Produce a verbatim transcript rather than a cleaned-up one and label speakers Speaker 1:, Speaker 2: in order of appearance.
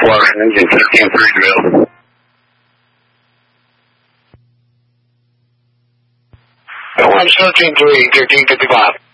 Speaker 1: four, engine thirteen three available.
Speaker 2: I'm thirteen three, thirteen fifty-five.